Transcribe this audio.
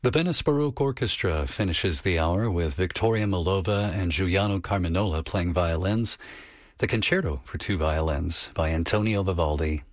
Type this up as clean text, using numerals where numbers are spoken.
The Venice Baroque Orchestra finishes the hour with Victoria Molova and Giuliano Carminola playing violins. The Concerto for Two Violins by Antonio Vivaldi.